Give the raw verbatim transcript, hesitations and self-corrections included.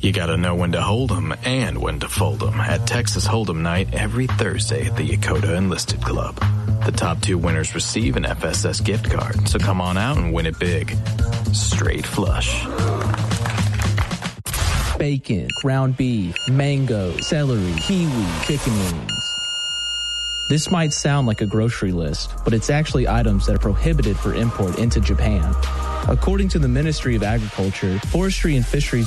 You gotta know when to hold 'em and when to fold 'em at Texas Hold'em Night every Thursday at the Yakota Enlisted Club. The top two winners receive an F S S gift card, so come on out and win it big. Straight flush. Bacon, ground beef, mango, celery, kiwi, chicken wings. This might sound like a grocery list, but it's actually items that are prohibited for import into Japan. According to the Ministry of Agriculture, Forestry and Fisheries